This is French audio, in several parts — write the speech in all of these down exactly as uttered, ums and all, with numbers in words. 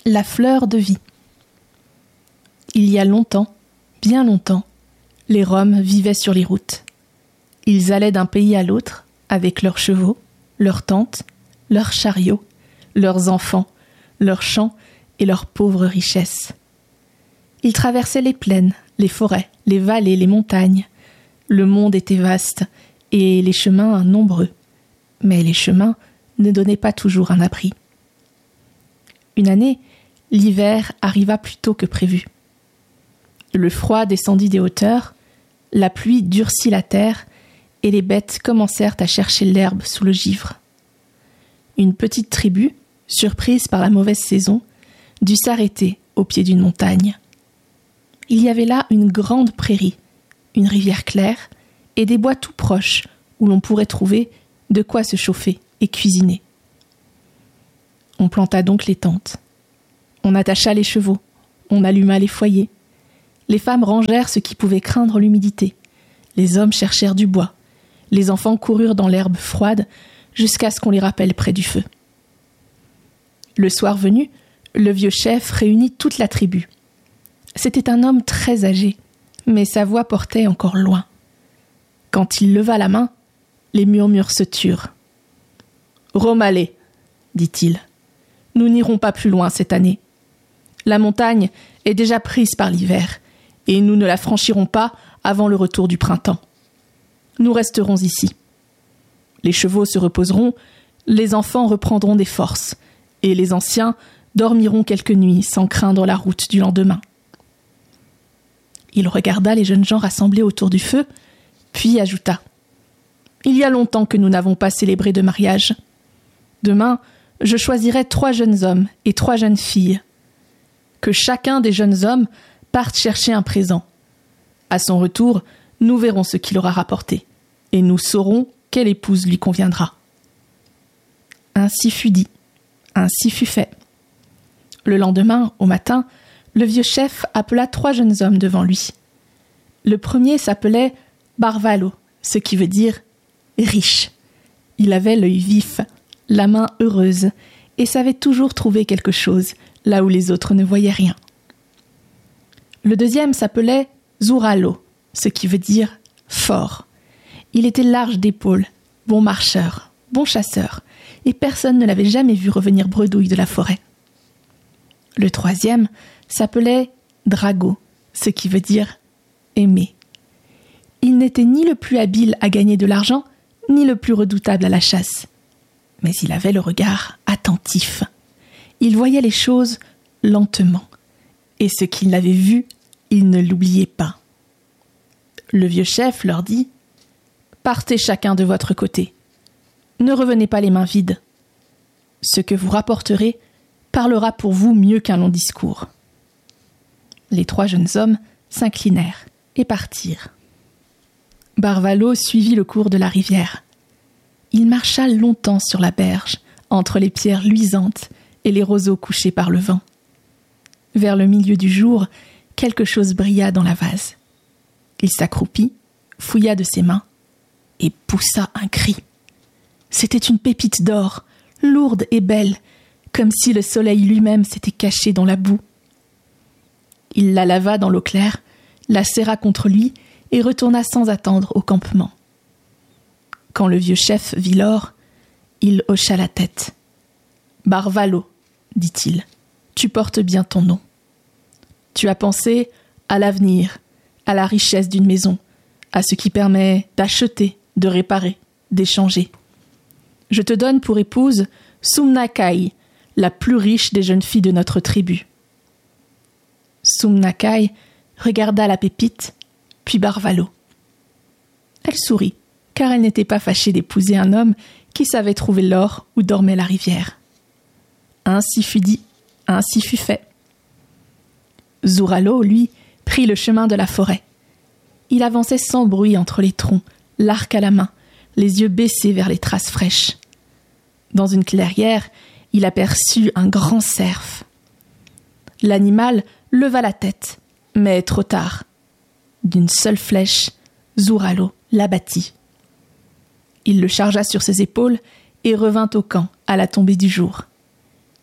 La fleur de vie. Il y a longtemps, bien longtemps, les Roms vivaient sur les routes. Ils allaient d'un pays à l'autre avec leurs chevaux, leurs tentes, leurs chariots, leurs enfants, leurs champs et leurs pauvres richesses. Ils traversaient les plaines, les forêts, les vallées, les montagnes. Le monde était vaste et les chemins nombreux. Mais les chemins ne donnaient pas toujours un abri. Une année, l'hiver arriva plus tôt que prévu. Le froid descendit des hauteurs, la pluie durcit la terre et les bêtes commencèrent à chercher l'herbe sous le givre. Une petite tribu, surprise par la mauvaise saison, dut s'arrêter au pied d'une montagne. Il y avait là une grande prairie, une rivière claire et des bois tout proches où l'on pourrait trouver de quoi se chauffer et cuisiner. On planta donc les tentes. On attacha les chevaux, on alluma les foyers. Les femmes rangèrent ce qui pouvait craindre l'humidité. Les hommes cherchèrent du bois. Les enfants coururent dans l'herbe froide jusqu'à ce qu'on les rappelle près du feu. Le soir venu, le vieux chef réunit toute la tribu. C'était un homme très âgé, mais sa voix portait encore loin. Quand il leva la main, les murmures se turent. « Romalais, dit-il, nous n'irons pas plus loin cette année. La montagne est déjà prise par l'hiver, et nous ne la franchirons pas avant le retour du printemps. Nous resterons ici. Les chevaux se reposeront, les enfants reprendront des forces, et les anciens dormiront quelques nuits sans craindre la route du lendemain. » Il regarda les jeunes gens rassemblés autour du feu, puis ajouta « Il y a longtemps que nous n'avons pas célébré de mariage. Demain, je choisirai trois jeunes hommes et trois jeunes filles. Que chacun des jeunes hommes parte chercher un présent. À son retour, nous verrons ce qu'il aura rapporté, et nous saurons quelle épouse lui conviendra. » Ainsi fut dit, ainsi fut fait. Le lendemain, au matin, le vieux chef appela trois jeunes hommes devant lui. Le premier s'appelait Barvalo, ce qui veut dire riche. Il avait l'œil vif, la main heureuse, et savait toujours trouver quelque chose, là où les autres ne voyaient rien. Le deuxième s'appelait Zuralo, ce qui veut dire fort. Il était large d'épaules, bon marcheur, bon chasseur, et personne ne l'avait jamais vu revenir bredouille de la forêt. Le troisième s'appelait Drago, ce qui veut dire aimer. Il n'était ni le plus habile à gagner de l'argent, ni le plus redoutable à la chasse. Mais il avait le regard attentif. Il voyait les choses lentement. Et ce qu'il avait vu, il ne l'oubliait pas. Le vieux chef leur dit « Partez chacun de votre côté. Ne revenez pas les mains vides. Ce que vous rapporterez parlera pour vous mieux qu'un long discours. » Les trois jeunes hommes s'inclinèrent et partirent. Barvalo suivit le cours de la rivière. Il marcha longtemps sur la berge, entre les pierres luisantes et les roseaux couchés par le vent. Vers le milieu du jour, quelque chose brilla dans la vase. Il s'accroupit, fouilla de ses mains et poussa un cri. C'était une pépite d'or, lourde et belle, comme si le soleil lui-même s'était caché dans la boue. Il la lava dans l'eau claire, la serra contre lui et retourna sans attendre au campement. Quand le vieux chef vit l'or, il hocha la tête. « Barvalo, dit-il, tu portes bien ton nom. Tu as pensé à l'avenir, à la richesse d'une maison, à ce qui permet d'acheter, de réparer, d'échanger. Je te donne pour épouse Sumnakai, la plus riche des jeunes filles de notre tribu. » Sumnakai regarda la pépite, puis Barvalo. Elle sourit, car elle n'était pas fâchée d'épouser un homme qui savait trouver l'or où dormait la rivière. Ainsi fut dit, ainsi fut fait. Zuralo, lui, prit le chemin de la forêt. Il avançait sans bruit entre les troncs, l'arc à la main, les yeux baissés vers les traces fraîches. Dans une clairière, il aperçut un grand cerf. L'animal leva la tête, mais trop tard. D'une seule flèche, Zuralo l'abattit. Il le chargea sur ses épaules et revint au camp à la tombée du jour.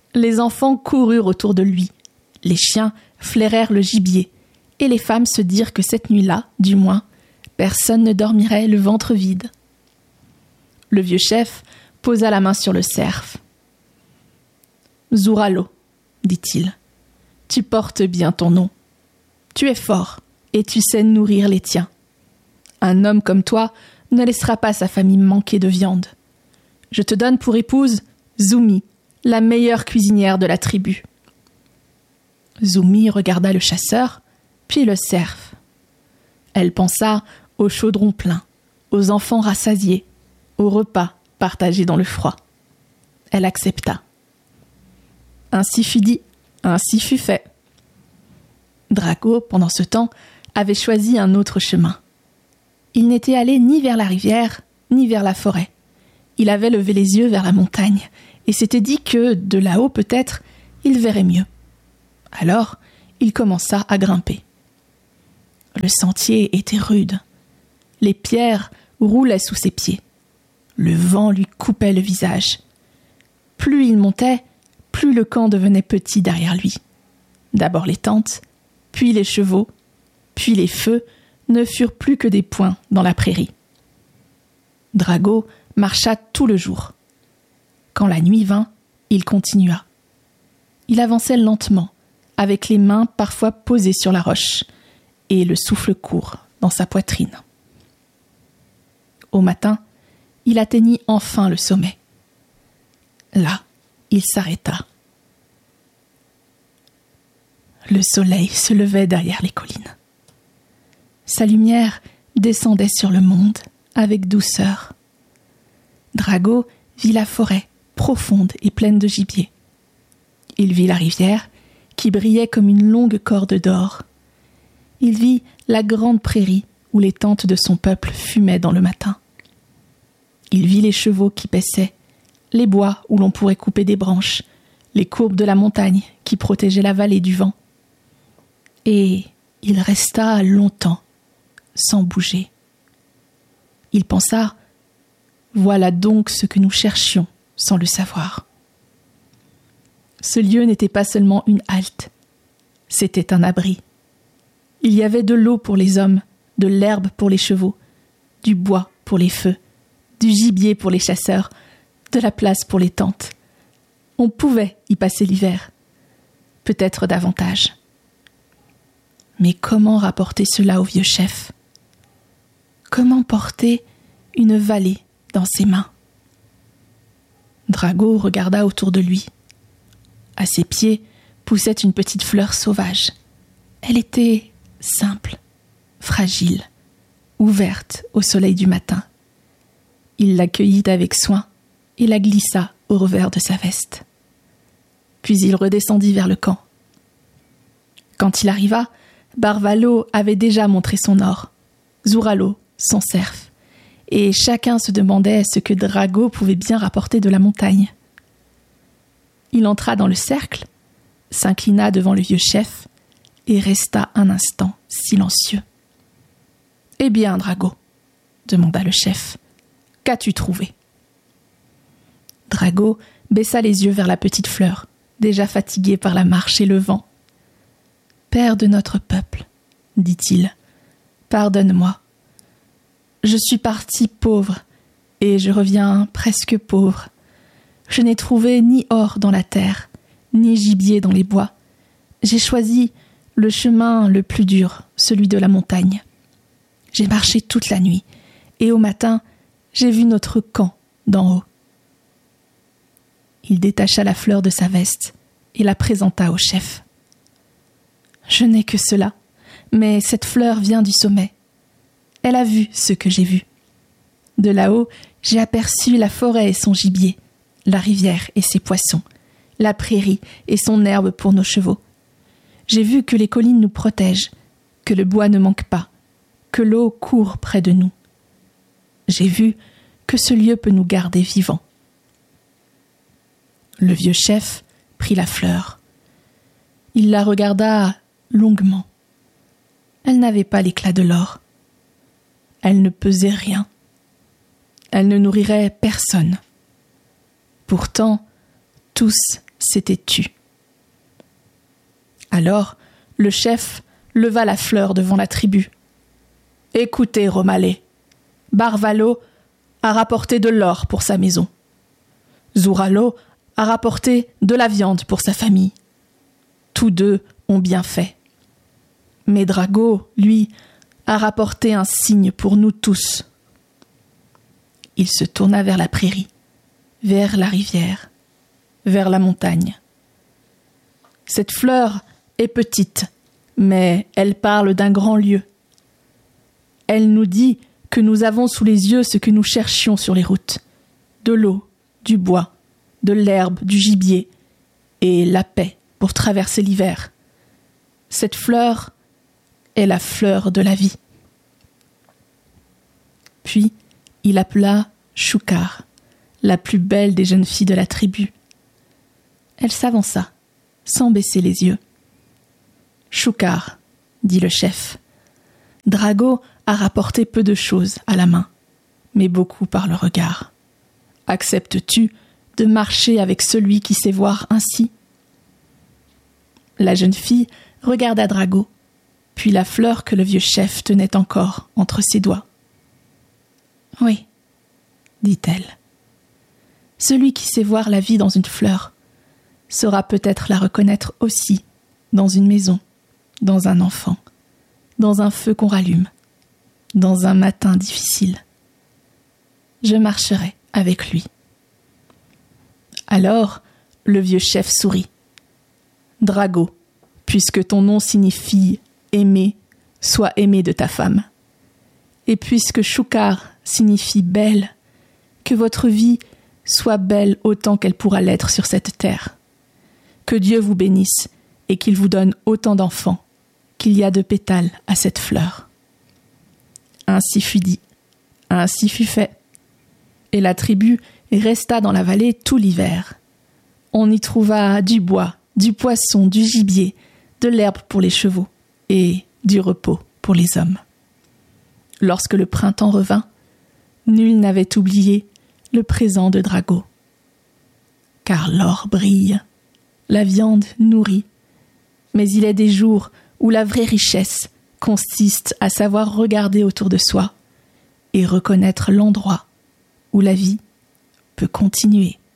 Les enfants coururent autour de lui. Les chiens flairèrent le gibier. Et les femmes se dirent que cette nuit-là, du moins, personne ne dormirait le ventre vide. Le vieux chef posa la main sur le cerf. « Zouralo, dit-il, tu portes bien ton nom. Tu es fort et tu sais nourrir les tiens. Un homme comme toi ne laissera pas sa famille manquer de viande. Je te donne pour épouse Zoumi, la meilleure cuisinière de la tribu. » Zoumi regarda le chasseur, puis le cerf. Elle pensa au chaudron plein, aux enfants rassasiés, au repas partagé dans le froid. Elle accepta. Ainsi fut dit, ainsi fut fait. Drago, pendant ce temps, avait choisi un autre chemin. Il n'était allé ni vers la rivière, ni vers la forêt. Il avait levé les yeux vers la montagne et s'était dit que, de là-haut peut-être, il verrait mieux. Alors, il commença à grimper. Le sentier était rude. Les pierres roulaient sous ses pieds. Le vent lui coupait le visage. Plus il montait, plus le camp devenait petit derrière lui. D'abord les tentes, puis les chevaux, puis les feux ne furent plus que des points dans la prairie. Drago marcha tout le jour. Quand la nuit vint, il continua. Il avançait lentement, avec les mains parfois posées sur la roche, et le souffle court dans sa poitrine. Au matin, il atteignit enfin le sommet. Là, il s'arrêta. Le soleil se levait derrière les collines. Sa lumière descendait sur le monde avec douceur. Drago vit la forêt profonde et pleine de gibier. Il vit la rivière qui brillait comme une longue corde d'or. Il vit la grande prairie où les tentes de son peuple fumaient dans le matin. Il vit les chevaux qui paissaient, les bois où l'on pourrait couper des branches, les courbes de la montagne qui protégeaient la vallée du vent. Et il resta longtemps, sans bouger. Il pensa « Voilà donc ce que nous cherchions, sans le savoir. » Ce lieu n'était pas seulement une halte, c'était un abri. Il y avait de l'eau pour les hommes, de l'herbe pour les chevaux, du bois pour les feux, du gibier pour les chasseurs, de la place pour les tentes. On pouvait y passer l'hiver, peut-être davantage. Mais comment rapporter cela au vieux chef ? Comment porter une vallée dans ses mains ? Drago regarda autour de lui. À ses pieds poussait une petite fleur sauvage. Elle était simple, fragile, ouverte au soleil du matin. Il la cueillit avec soin et la glissa au revers de sa veste. Puis il redescendit vers le camp. Quand il arriva, Barvalo avait déjà montré son or, Zouralo son cerf, et chacun se demandait ce que Drago pouvait bien rapporter de la montagne. Il entra dans le cercle, s'inclina devant le vieux chef et resta un instant silencieux. « Eh bien, Drago, demanda le chef, qu'as-tu trouvé ?» Drago baissa les yeux vers la petite fleur, déjà fatiguée par la marche et le vent. « Père de notre peuple, dit-il, pardonne-moi. Je suis parti pauvre et je reviens presque pauvre. Je n'ai trouvé ni or dans la terre, ni gibier dans les bois. J'ai choisi le chemin le plus dur, celui de la montagne. J'ai marché toute la nuit, et au matin, j'ai vu notre camp d'en haut. » Il détacha la fleur de sa veste et la présenta au chef. « Je n'ai que cela, mais cette fleur vient du sommet. Elle a vu ce que j'ai vu. De là-haut, j'ai aperçu la forêt et son gibier, la rivière et ses poissons, la prairie et son herbe pour nos chevaux. J'ai vu que les collines nous protègent, que le bois ne manque pas, que l'eau court près de nous. J'ai vu que ce lieu peut nous garder vivants. » Le vieux chef prit la fleur. Il la regarda longuement. Elle n'avait pas l'éclat de l'or. Elle ne pesait rien. Elle ne nourrirait personne. Pourtant, tous s'était tue. Alors, le chef leva la fleur devant la tribu. « Écoutez, Romalé, Barvalo a rapporté de l'or pour sa maison. Zouralo a rapporté de la viande pour sa famille. Tous deux ont bien fait. Mais Drago, lui, a rapporté un signe pour nous tous. » Il se tourna vers la prairie, vers la rivière, vers la montagne. « Cette fleur est petite, mais elle parle d'un grand lieu. Elle nous dit que nous avons sous les yeux ce que nous cherchions sur les routes, de l'eau, du bois, de l'herbe, du gibier, et la paix pour traverser l'hiver. Cette fleur est la fleur de la vie. » Puis, il appela Choukar, la plus belle des jeunes filles de la tribu. Elle s'avança, sans baisser les yeux. « Choukar, dit le chef, Drago a rapporté peu de choses à la main, mais beaucoup par le regard. Acceptes-tu de marcher avec celui qui sait voir ainsi ?» La jeune fille regarda Drago, puis la fleur que le vieux chef tenait encore entre ses doigts. « Oui, dit-elle. Celui qui sait voir la vie dans une fleur saura peut-être la reconnaître aussi dans une maison, dans un enfant, dans un feu qu'on rallume, dans un matin difficile. Je marcherai avec lui. » Alors, le vieux chef sourit. « Drago, puisque ton nom signifie « aimer », sois aimé de ta femme. Et puisque Choukar signifie « belle », que votre vie soit belle autant qu'elle pourra l'être sur cette terre. Que Dieu vous bénisse et qu'il vous donne autant d'enfants qu'il y a de pétales à cette fleur. » Ainsi fut dit, ainsi fut fait. Et la tribu resta dans la vallée tout l'hiver. On y trouva du bois, du poisson, du gibier, de l'herbe pour les chevaux et du repos pour les hommes. Lorsque le printemps revint, nul n'avait oublié le présent de Drago. Car l'or brille, la viande nourrit, mais il est des jours où la vraie richesse consiste à savoir regarder autour de soi et reconnaître l'endroit où la vie peut continuer.